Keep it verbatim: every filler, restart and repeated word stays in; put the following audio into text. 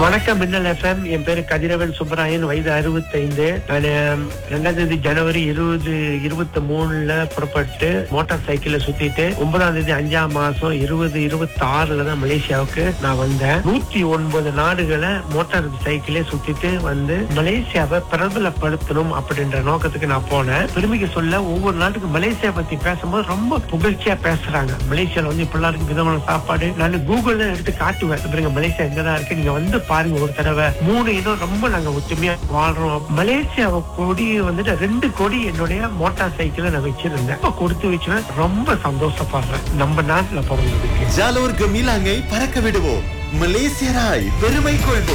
வணக்கம் மின்னல் எஃப்எம். என் பேரு கதிரவன் சுப்பராயன், வயது அறுபத்தைந்து. நான் ரெண்டாம் தேதி ஜனவரி இருபது இருபத்தி மூணுல புறப்பட்டு மோட்டார் சைக்கிள்ல சுத்திட்டு ஒன்பதாம் தேதி அஞ்சாம் மாசம் இருபது இருபத்தி ஆறுல தான் மலேசியாவுக்கு நான் வந்தேன். நூத்தி ஒன்பது நாடுகளை மோட்டார் சைக்கிளே சுத்திட்டு வந்து மலேசியாவை பிரபலப்படுத்தணும் அப்படின்ற நோக்கத்துக்கு நான் போனேன். பெருமைக்கு சொல்ல, ஒவ்வொரு நாட்டுக்கு மலேசியா பத்தி பேசும்போது ரொம்ப புகழ்ச்சியா பேசுறாங்க. மலேசியால வந்து இப்படிலாம் இருக்கு, விதமான சாப்பாடு. நான் கூகுள்ல எடுத்து காட்டுவேன், பாருங்க மலேசியா எங்கதான் இருக்கு, நீங்க வந்து பாருங்க ஒரு தடவை. மூணு இனம் ரொம்ப நாங்க ஒத்துமையா வாழ்றோம். மலேசியா கொடி வந்துட்டு ரெண்டு கொடி என்னுடைய மோட்டார் சைக்கிள நான் வச்சிருந்தேன். இப்ப கொடுத்து வச்சுவேன். ரொம்ப சந்தோஷப்படுறேன் நம்ம நாட்டுல பிறந்ததுக்கு. ஜாலோர் கமிலாங்கை பறக்க விடுவோம், மலேசியராய் பெருமை கொள்வோம்.